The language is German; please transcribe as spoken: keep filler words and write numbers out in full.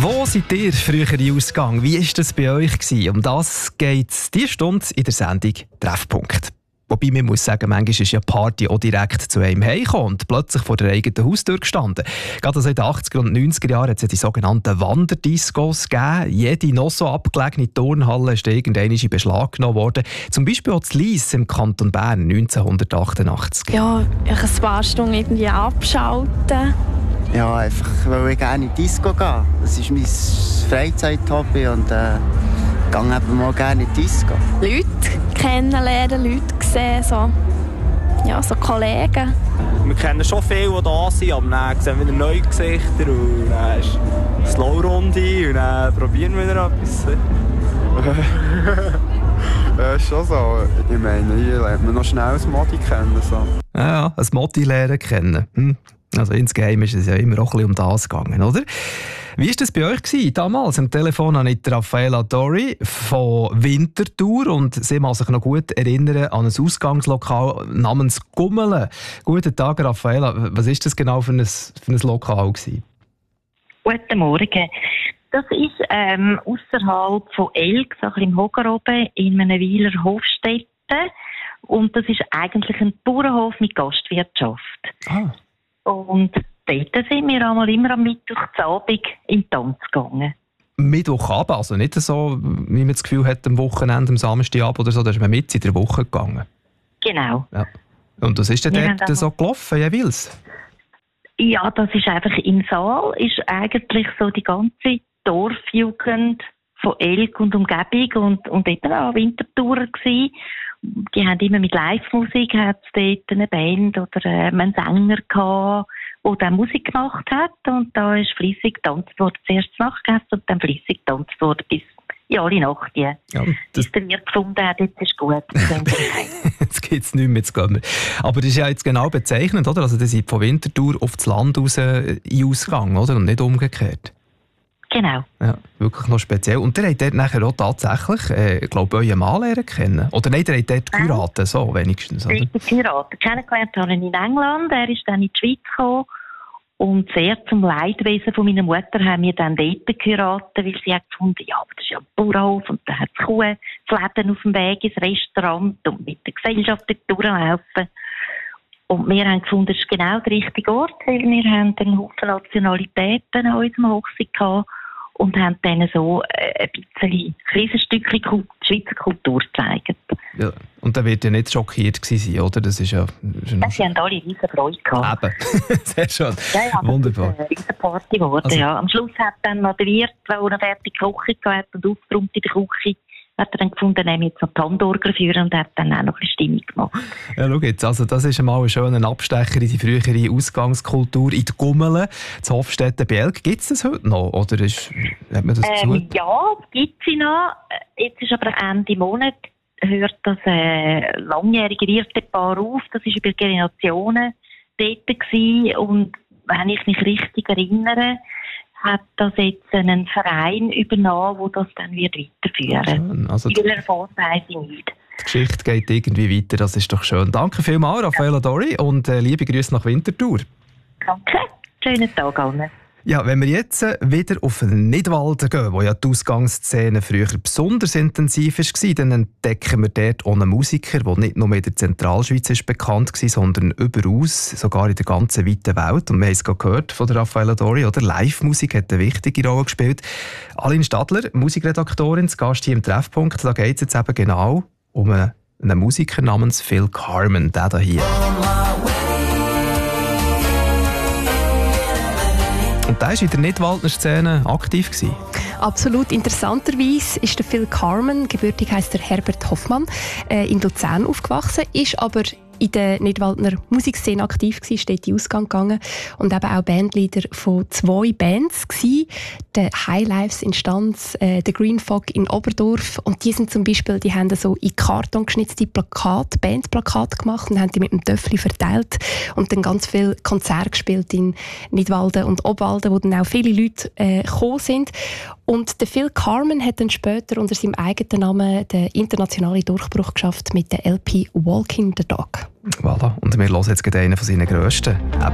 Wo seid ihr früher in Ausgang? Wie war das bei euch gewesen? Um das geht es diese Stunde in der Sendung «Treffpunkt». Wobei man muss sagen, manchmal ist ja die Party auch direkt zu einem heimgekommen und plötzlich vor der eigenen Haustür gestanden. Gerade also in den achtziger und neunziger Jahren hat es ja die sogenannten Wanderdiscos gegeben. Jede noch so abgelegene Turnhalle ist irgendwann in Beschlag genommen worden. Zum Beispiel auch zu Lyss im Kanton Bern neunzehnhundertachtundachtzig. Ja, ich ein paar Stunden irgendwie abschalten. Ja, einfach, weil ich gerne in die Disco gehe. Das ist mein Freizeit-Hobby und äh, ich gehe eben mal gerne in die Disco. Leute kennenlernen, Leute sehen, so, ja, so Kollegen. Wir kennen schon viele, die da sind, aber dann sehen wir wieder neue Gesichter und dann ist eine Slow-Runde und dann probieren wir wieder etwas. Ja, ist schon so. Ich meine, hier lernt man noch schnell ein Modi kennen. So. Ja, ja, ein Modi lernen kennen. Hm. Also insgeheim ist es ja immer auch ein bisschen um das gegangen, oder? Wie war das bei euch gewesen? Damals am Telefon habe ich Raffaella Dori von Winterthur und sie mag sich noch gut erinnern an ein Ausgangslokal namens Gummele. Guten Tag, Raffaella. Was war das genau für ein, für ein Lokal gewesen? Guten Morgen. Das ist ähm, ausserhalb von Elg, so ein bisschen im Hoger oben, in einem Weiler Hofstätte. Und das ist eigentlich ein Bauernhof mit Gastwirtschaft. Ah. Und dort sind wir einmal immer am Mittwochabend in den Tanz gegangen. Mittwochabend, also nicht so, wie man das Gefühl hat, am Wochenende, am Samstagabend oder so, da ist man mit in der Woche gegangen. Genau. Ja. Und was ist denn Wir dort so gelaufen, jeweils? Ja, das ist einfach im Saal, ist eigentlich so die ganze Dorfjugend von Elg und Umgebung und, und eben auch Wintertourer gewesen. Die haben immer mit Live-Musik, hat es dort eine Band oder äh, einen Sänger gehabt, der dann Musik gemacht hat und da ist fleissig getanzt worden, zuerst Nachtgäste und dann fleissig getanzt worden bis in alle Nacht. Ja, bis der Wirt gefunden hat, jetzt ist gut. Jetzt gibt es nichts mehr zu gehen. Aber das ist ja jetzt genau bezeichnet, oder? Also, ihr seid von Winterthur auf das Land raus in Ausgang, oder? Und nicht umgekehrt. Genau. Ja, wirklich noch speziell. Und ihr habt dort nachher auch tatsächlich, äh, ich glaube, euren Mann lernen kennen. Oder nein, ihr habt dort geheiratet, so wenigstens, oder? Ich habe geheiratet. Kennengelernt habe ich in England. Er ist dann in die Schweiz gekommen. Und sehr zum Leidwesen von meiner Mutter haben wir dann dort geheiratet, weil sie hat gefunden, ja, aber das ist ja ein Bauernhof und da hat es Kuh, das Leben auf dem Weg ins Restaurant und mit der Gesellschaft dort durchlaufen. Und wir haben gefunden, das ist genau der richtige Ort, weil wir haben einen Haufen Nationalitäten an unserem Hochzeit gehabt und haben denen so ein bisschen, ein kleines Stückchen Schweizer Kultur gezeigt. Ja, und da wird ja nicht schockiert gewesen sein, oder? Das ist ja... Ja, sie haben alle riesen Freude gehabt. Eben, sehr schön. Ja, ja, wunderbar. Das ist eine riesen Party geworden, Also, ja. Am Schluss hat dann noch der Wirt, der eine fertige Küche gehabt und aufgeräumt in der Küche, hat er dann gefunden, er jetzt noch die Handorgel führen und hat dann auch noch eine Stimmung gemacht. Ja, schau jetzt, also das ist einmal ein schöner Abstecher in die frühere Ausgangskultur in die Gummele, zu Hofstetten bei Elg. Gibt es das heute noch? Oder ist, hat man das ähm, ja, es gibt sie noch. Jetzt ist aber Ende Monat, hört das äh, langjährige Wirtepaar auf. Das war über Generationen dort gewesen. Und wenn ich mich richtig erinnere, hat das jetzt einen Verein übernommen, der das dann wird weiterführen. Also die Erfolg weiss ich nicht. Die Geschichte geht irgendwie weiter, das ist doch schön. Danke vielmals, Raffaella Dori, und äh, liebe Grüße nach Winterthur. Danke, schönen Tag allen. Ja, wenn wir jetzt äh, wieder auf den Nidwalden gehen, wo ja die Ausgangsszene früher besonders intensiv war, dann entdecken wir dort auch einen Musiker, der nicht nur in der Zentralschweiz ist bekannt war, sondern überaus, sogar in der ganzen weiten Welt. Und wir haben es gerade gehört von der Raffaella Dori, oder? Live-Musik hat eine wichtige Rolle gespielt. Aline Stadler, Musikredaktorin, zu Gast hier im Treffpunkt, da geht es jetzt eben genau um einen, einen Musiker namens Phil Carmen, der hier. Und der war in der Nidwaldner Szene aktiv gewesen. Absolut. Interessanterweise ist der Phil Carmen, gebürtig heisst er Herbert Hoffmann, äh, in Luzern aufgewachsen, ist aber in der Nidwaldner Musikszene aktiv gewesen, ist dort in den Ausgang gegangen und eben auch Bandleader von zwei Bands gewesen. Der Highlives in Stanz, äh, der Green Fog in Oberdorf, und die sind zum Beispiel, die haben so in Karton geschnitzte Plakate, Bandplakate gemacht und haben die mit dem Töffel verteilt und dann ganz viele Konzerte gespielt in Nidwalden und Obwalden, wo dann auch viele Leute äh, gekommen sind. Und der Phil Carmen hat dann später unter seinem eigenen Namen den internationalen Durchbruch geschafft mit der L P Walking the Dog. Voilà. Und wir hören jetzt gerade einen von seinen grössten.